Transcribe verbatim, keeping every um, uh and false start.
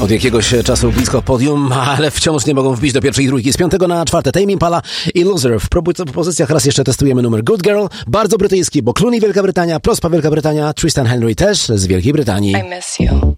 Od jakiegoś czasu blisko podium, ale wciąż nie mogą wbić do pierwszej trójki. Z piątego na czwarte Tame Impala i Loser. W propozycjach raz jeszcze testujemy numer Good Girl, bardzo brytyjski, bo Clooney Wielka Brytania, Prospa Wielka Brytania, Tristan Henry też z Wielkiej Brytanii. I miss you.